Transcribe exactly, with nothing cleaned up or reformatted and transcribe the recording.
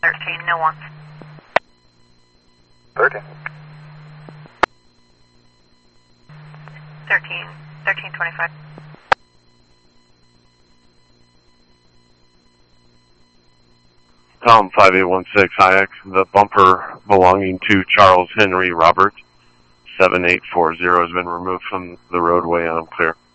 thirteen, no one. thirteen. thirteen, thirteen twenty-five. Tom five eight one six, I X, the bumper belonging to Charles Henry Roberts, seven eight four zero, has been removed from the roadway and I'm clear.